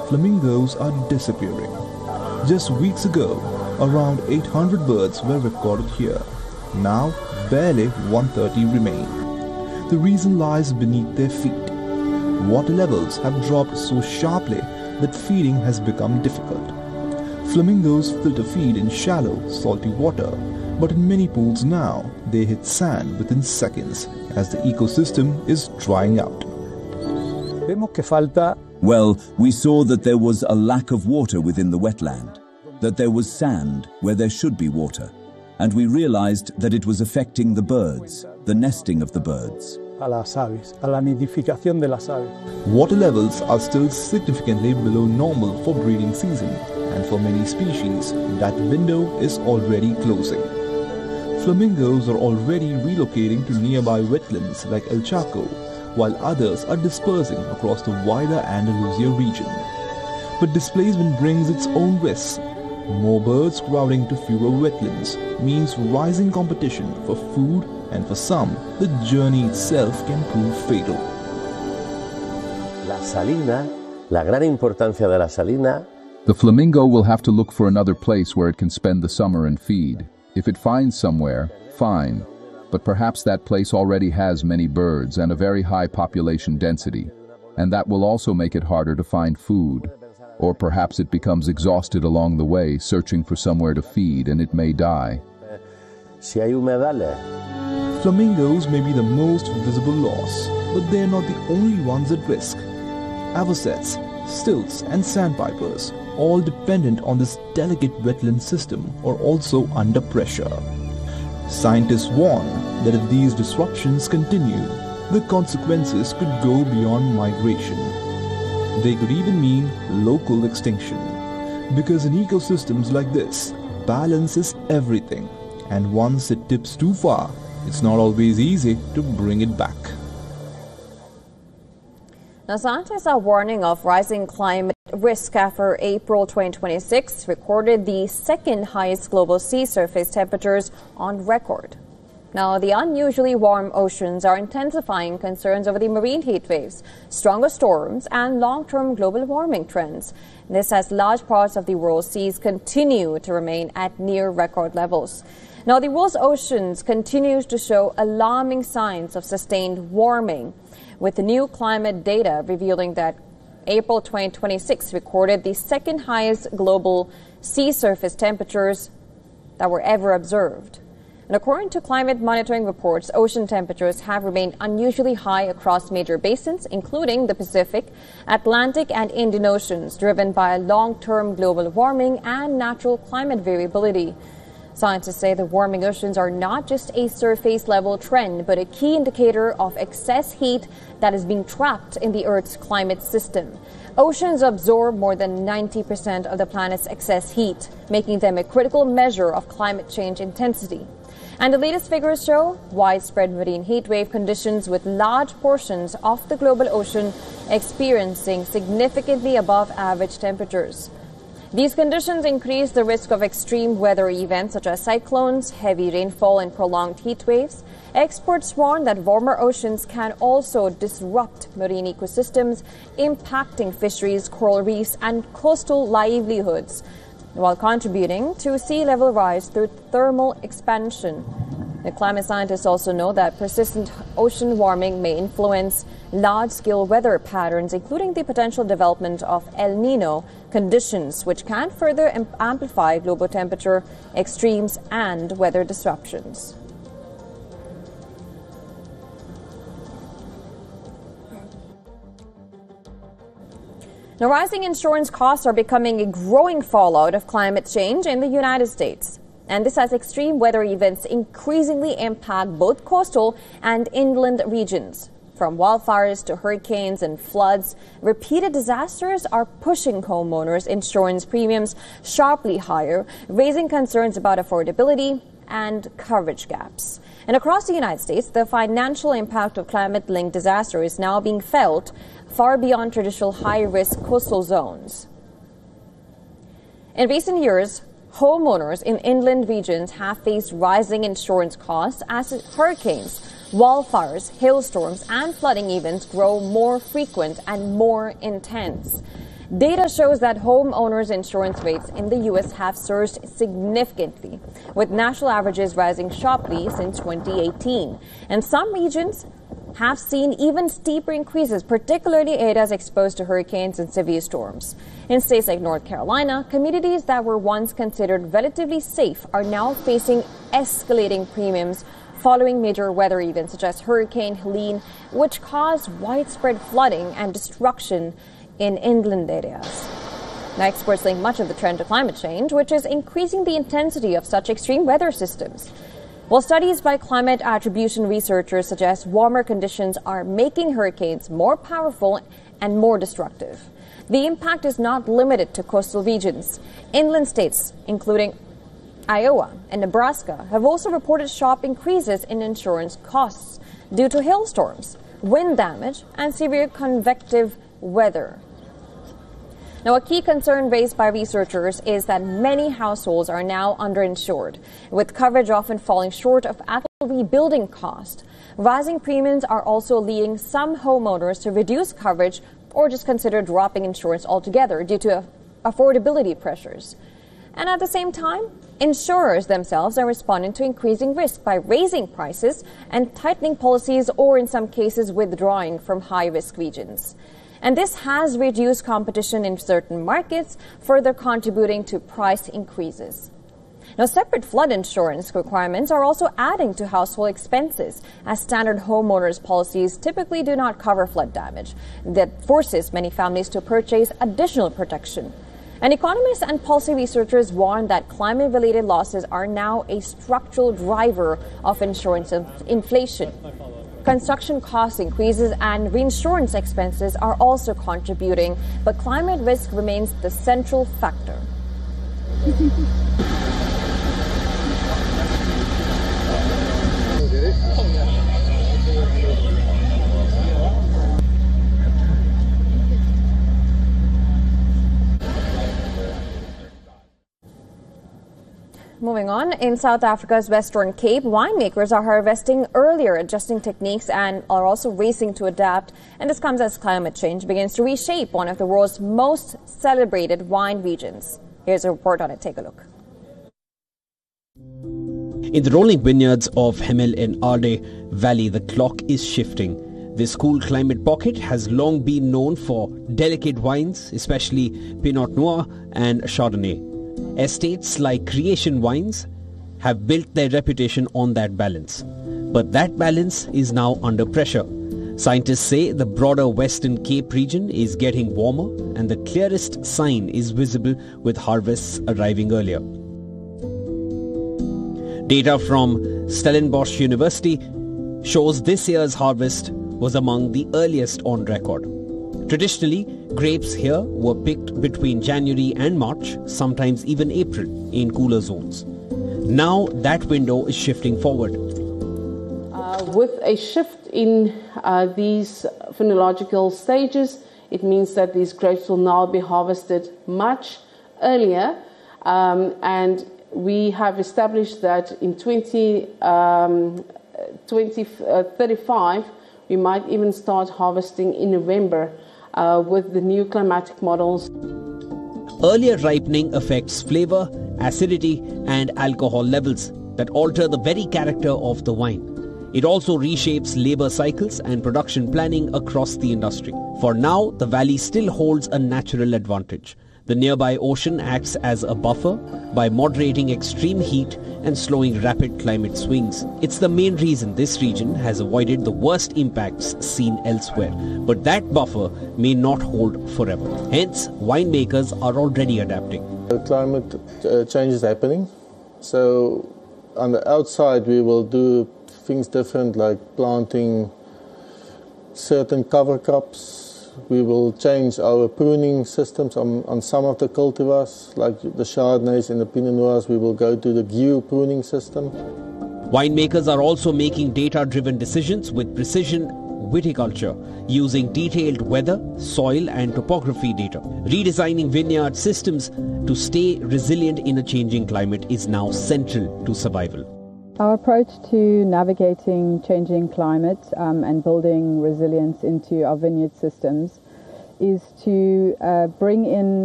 flamingos are disappearing. Just weeks ago, around 800 birds were recorded here. Now, barely 130 remain. The reason lies beneath their feet. Water levels have dropped so sharply that feeding has become difficult. Flamingos filter feed in shallow, salty water, but in many pools now, they hit sand within seconds as the ecosystem is drying out. Well, we saw that there was a lack of water within the wetland, that there was sand where there should be water, and we realized that it was affecting the birds, the nesting of the birds. Water levels are still significantly below normal for breeding season, and for many species, that window is already closing. Flamingos are already relocating to nearby wetlands like El Chaco, while others are dispersing across the wider Andalusia region. But displacement brings its own risks. More birds crowding to fewer wetlands means rising competition for food, and for some, the journey itself can prove fatal. La gran importancia de la salina. The flamingo will have to look for another place where it can spend the summer and feed. If it finds somewhere, fine, but perhaps that place already has many birds and a very high population density, and that will also make it harder to find food. Or perhaps it becomes exhausted along the way, searching for somewhere to feed, and it may die. Flamingos may be the most visible loss, but they are not the only ones at risk. Avocets, stilts and sandpipers, all dependent on this delicate wetland system, are also under pressure. Scientists warn that if these disruptions continue, the consequences could go beyond migration. They could even mean local extinction. Because in ecosystems like this, balance is everything, and once it tips too far, it's not always easy to bring it back. Now, scientists are warning of rising climate risk after April 2026 recorded the second highest global sea surface temperatures on record. Now, the unusually warm oceans are intensifying concerns over the marine heat waves, stronger storms, and long-term global warming trends. This as large parts of the world's seas continue to remain at near record levels. Now, the world's oceans continue to show alarming signs of sustained warming, with the new climate data revealing that April 2026 recorded the second highest global sea surface temperatures that were ever observed. And according to climate monitoring reports, ocean temperatures have remained unusually high across major basins, including the Pacific, Atlantic, and Indian Oceans, driven by long-term global warming and natural climate variability. Scientists say the warming oceans are not just a surface-level trend, but a key indicator of excess heat that is being trapped in the Earth's climate system. Oceans absorb more than 90% of the planet's excess heat, making them a critical measure of climate change intensity. And the latest figures show widespread marine heat wave conditions with large portions of the global ocean experiencing significantly above average temperatures. These conditions increase the risk of extreme weather events such as cyclones, heavy rainfall, and prolonged heat waves. Experts warn that warmer oceans can also disrupt marine ecosystems, impacting fisheries, coral reefs, and coastal livelihoods, while contributing to sea level rise through thermal expansion. The climate scientists also know that persistent ocean warming may influence large-scale weather patterns, including the potential development of El Niño conditions, which can further amplify global temperature extremes and weather disruptions. Now, rising insurance costs are becoming a growing fallout of climate change in the United States. And this as extreme weather events increasingly impact both coastal and inland regions. From wildfires to hurricanes and floods, repeated disasters are pushing homeowners' insurance premiums sharply higher, raising concerns about affordability and coverage gaps. And across the United States, the financial impact of climate-linked disaster is now being felt far beyond traditional high-risk coastal zones. In recent years, homeowners in inland regions have faced rising insurance costs as hurricanes, wildfires, hailstorms, and flooding events grow more frequent and more intense. Data shows that homeowners' insurance rates in the U.S. have surged significantly, with national averages rising sharply since 2018. And some regions have seen even steeper increases, particularly areas exposed to hurricanes and severe storms. In states like North Carolina, communities that were once considered relatively safe are now facing escalating premiums following major weather events such as Hurricane Helene, which caused widespread flooding and destruction in inland areas. Now, experts link much of the trend to climate change, which is increasing the intensity of such extreme weather systems. While studies by climate attribution researchers suggest warmer conditions are making hurricanes more powerful and more destructive. The impact is not limited to coastal regions. Inland states, including Iowa and Nebraska, have also reported sharp increases in insurance costs due to hailstorms, wind damage, and severe convective weather. Now, a key concern raised by researchers is that many households are now underinsured, with coverage often falling short of actual rebuilding cost. Rising premiums are also leading some homeowners to reduce coverage or just consider dropping insurance altogether due to affordability pressures. And at the same time, insurers themselves are responding to increasing risk by raising prices and tightening policies, or in some cases withdrawing from high-risk regions. And this has reduced competition in certain markets, further contributing to price increases. Now, separate flood insurance requirements are also adding to household expenses, as standard homeowners policies typically do not cover flood damage. That forces many families to purchase additional protection. And economists and policy researchers warn that climate-related losses are now a structural driver of insurance inflation. Construction cost increases and reinsurance expenses are also contributing, but climate risk remains the central factor. Moving on, in South Africa's Western Cape, winemakers are harvesting earlier, adjusting techniques, and are also racing to adapt. And this comes as climate change begins to reshape one of the world's most celebrated wine regions. Here's a report on it. Take a look. In the rolling vineyards of Hemel and Ade Valley, the clock is shifting. This cool climate pocket has long been known for delicate wines, especially Pinot Noir and Chardonnay. Estates like Creation Wines have built their reputation on that balance. But that balance is now under pressure. Scientists say the broader Western Cape region is getting warmer, and the clearest sign is visible with harvests arriving earlier. Data from Stellenbosch University shows this year's harvest was among the earliest on record. Traditionally, grapes here were picked between January and March, sometimes even April, in cooler zones. Now that window is shifting forward. With a shift in these phenological stages, it means that these grapes will now be harvested much earlier, and we have established that in 2035 we might even start harvesting in November with the new climatic models. Earlier ripening affects flavor, acidity, and alcohol levels that alter the very character of the wine. It also reshapes labor cycles and production planning across the industry. For now, the valley still holds a natural advantage. The nearby ocean acts as a buffer by moderating extreme heat and slowing rapid climate swings. It's the main reason this region has avoided the worst impacts seen elsewhere. But that buffer may not hold forever. Hence, winemakers are already adapting. The climate change is happening. So on the outside we will do things different, like planting certain cover crops. We will change our pruning systems on some of the cultivars, like the Chardonnays and the Pinot Noirs. We will go to the GUE pruning system. Winemakers are also making data-driven decisions with precision viticulture, using detailed weather, soil and topography data. Redesigning vineyard systems to stay resilient in a changing climate is now central to survival. Our approach to navigating changing climate and building resilience into our vineyard systems is to bring in